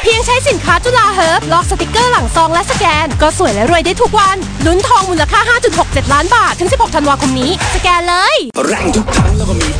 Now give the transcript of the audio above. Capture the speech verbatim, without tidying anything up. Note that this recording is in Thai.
พียงใช้สินค้าจุฬาเฮิร์บลอกสติกเกอร์หลังซองและสแกนก็สวยและรวยได้ทุกวันลุ้นทองมูลค่า ห้าจุดหกเจ็ด ล้านบาทถึงสิบหกธันวาคมนี้สแกนเลยแรงทุกครั้งแล้วก็มี